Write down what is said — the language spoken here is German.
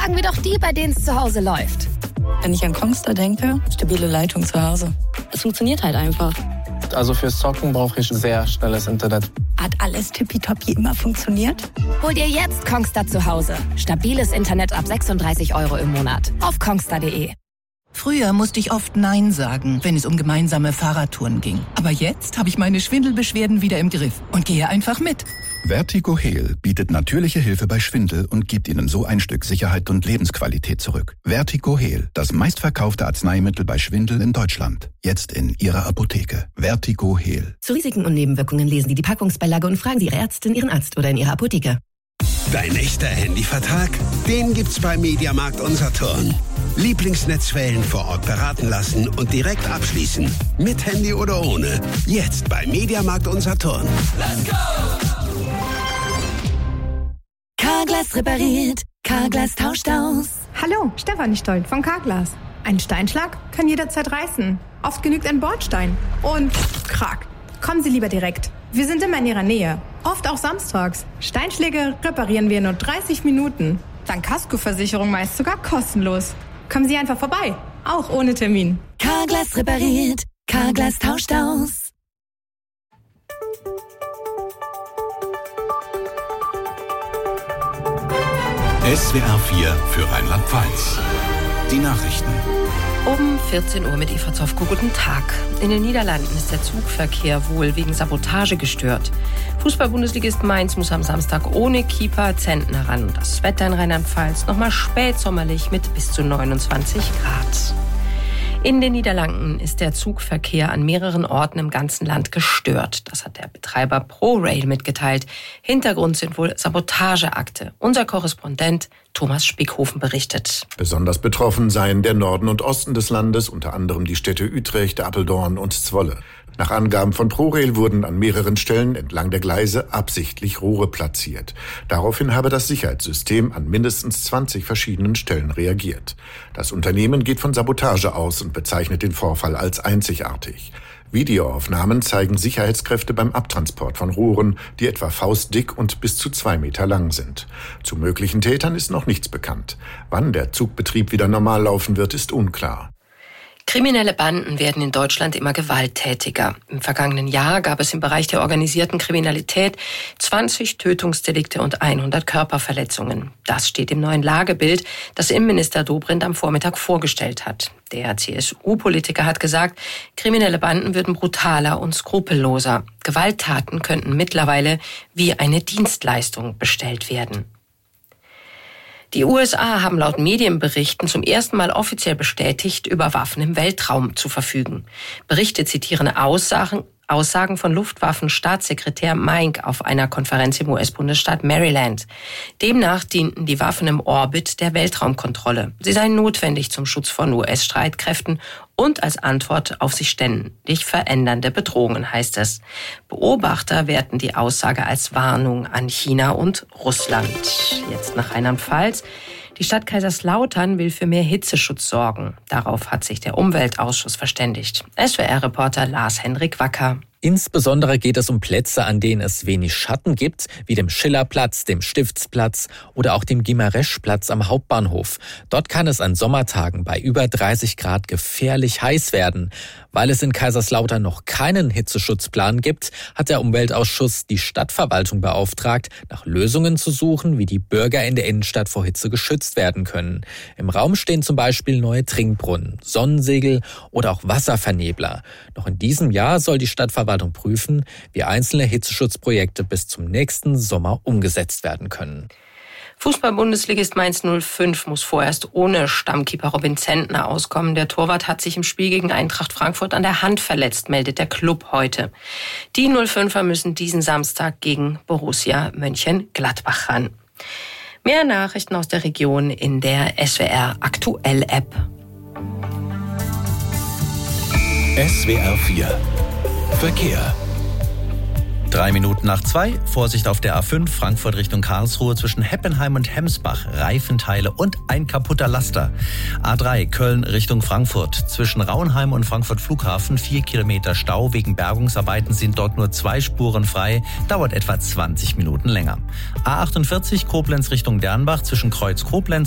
sagen wir doch die, bei denen es zu Hause läuft. Wenn ich an Kongstar denke, stabile Leitung zu Hause. Es funktioniert halt einfach. Also fürs Zocken brauche ich sehr schnelles Internet. Hat alles tippitoppi immer funktioniert? Hol dir jetzt Kongstar zu Hause. Stabiles Internet ab 36 € im Monat. Auf kongstar.de. Früher musste ich oft Nein sagen, wenn es um gemeinsame Fahrradtouren ging. Aber jetzt habe ich meine Schwindelbeschwerden wieder im Griff und gehe einfach mit. Vertigo Heal bietet natürliche Hilfe bei Schwindel und gibt Ihnen so ein Stück Sicherheit und Lebensqualität zurück. Vertigo Heal, das meistverkaufte Arzneimittel bei Schwindel in Deutschland. Jetzt in Ihrer Apotheke. Vertigo Heal. Zu Risiken und Nebenwirkungen lesen Sie die Packungsbeilage und fragen Sie Ihre Ärztin, Ihren Arzt oder in Ihrer Apotheke. Dein echter Handyvertrag? Den gibt's bei Mediamarkt Unsaturn. Lieblingsnetzwellen vor Ort beraten lassen und direkt abschließen. Mit Handy oder ohne. Jetzt bei Mediamarkt Unsaturn. Let's go! Carglass repariert, Carglass tauscht aus. Hallo, Stefanie Stoll von Carglass. Ein Steinschlag kann jederzeit reißen. Oft genügt ein Bordstein. Und krack. Kommen Sie lieber direkt. Wir sind immer in Ihrer Nähe. Oft auch samstags. Steinschläge reparieren wir in nur 30 Minuten. Dank Kaskoversicherung meist sogar kostenlos. Kommen Sie einfach vorbei. Auch ohne Termin. Carglass repariert, Carglass tauscht aus. SWR 4 für Rheinland-Pfalz. Die Nachrichten. Um 14 Uhr mit Eva Zofko. Guten Tag. In den Niederlanden ist der Zugverkehr wohl wegen Sabotage gestört. Fußball-Bundesligist Mainz muss am Samstag ohne Keeper Zentner ran. Das Wetter in Rheinland-Pfalz nochmal spätsommerlich mit bis zu 29 Grad. In den Niederlanden ist der Zugverkehr an mehreren Orten im ganzen Land gestört. Das hat der Betreiber ProRail mitgeteilt. Hintergrund sind wohl Sabotageakte. Unser Korrespondent Thomas Spickhofen berichtet. Besonders betroffen seien der Norden und Osten des Landes, unter anderem die Städte Utrecht, Apeldoorn und Zwolle. Nach Angaben von ProRail wurden an mehreren Stellen entlang der Gleise absichtlich Rohre platziert. Daraufhin habe das Sicherheitssystem an mindestens 20 verschiedenen Stellen reagiert. Das Unternehmen geht von Sabotage aus und bezeichnet den Vorfall als einzigartig. Videoaufnahmen zeigen Sicherheitskräfte beim Abtransport von Rohren, die etwa faustdick und bis zu 2 Meter lang sind. Zu möglichen Tätern ist noch nichts bekannt. Wann der Zugbetrieb wieder normal laufen wird, ist unklar. Kriminelle Banden werden in Deutschland immer gewalttätiger. Im vergangenen Jahr gab es im Bereich der organisierten Kriminalität 20 Tötungsdelikte und 100 Körperverletzungen. Das steht im neuen Lagebild, das Innenminister Dobrindt am Vormittag vorgestellt hat. Der CSU-Politiker hat gesagt, kriminelle Banden würden brutaler und skrupelloser. Gewalttaten könnten mittlerweile wie eine Dienstleistung bestellt werden. Die USA haben laut Medienberichten zum ersten Mal offiziell bestätigt, über Waffen im Weltraum zu verfügen. Berichte zitieren Aussagen von Luftwaffenstaatssekretär Mike auf einer Konferenz im US-Bundesstaat Maryland. Demnach dienten die Waffen im Orbit der Weltraumkontrolle. Sie seien notwendig zum Schutz von US-Streitkräften und als Antwort auf sich ständig verändernde Bedrohungen, heißt es. Beobachter werten die Aussage als Warnung an China und Russland. Jetzt nach Rheinland-Pfalz. Die Stadt Kaiserslautern will für mehr Hitzeschutz sorgen. Darauf hat sich der Umweltausschuss verständigt. SWR-Reporter Lars-Henrik Wacker. Insbesondere geht es um Plätze, an denen es wenig Schatten gibt, wie dem Schillerplatz, dem Stiftsplatz oder auch dem Gimareschplatz am Hauptbahnhof. Dort kann es an Sommertagen bei über 30 Grad gefährlich heiß werden. Weil es in Kaiserslautern noch keinen Hitzeschutzplan gibt, hat der Umweltausschuss die Stadtverwaltung beauftragt, nach Lösungen zu suchen, wie die Bürger in der Innenstadt vor Hitze geschützt werden können. Im Raum stehen zum Beispiel neue Trinkbrunnen, Sonnensegel oder auch Wasservernebler. Noch in diesem Jahr soll die Stadtverwaltung prüfen, wie einzelne Hitzeschutzprojekte bis zum nächsten Sommer umgesetzt werden können. Fußball-Bundesligist Mainz 05 muss vorerst ohne Stammkeeper Robin Zentner auskommen. Der Torwart hat sich im Spiel gegen Eintracht Frankfurt an der Hand verletzt, meldet der Club heute. Die 05er müssen diesen Samstag gegen Borussia Mönchengladbach ran. Mehr Nachrichten aus der Region in der SWR Aktuell App. SWR 4 Verkehr. 3 Minuten nach 2, Vorsicht auf der A5, Frankfurt Richtung Karlsruhe zwischen Heppenheim und Hemsbach, Reifenteile und ein kaputter Laster. A3, Köln Richtung Frankfurt, zwischen Rauenheim und Frankfurt Flughafen 4 Kilometer Stau, wegen Bergungsarbeiten sind dort nur 2 Spuren frei, dauert etwa 20 Minuten länger. A48, Koblenz Richtung Dernbach, zwischen Kreuz Koblenz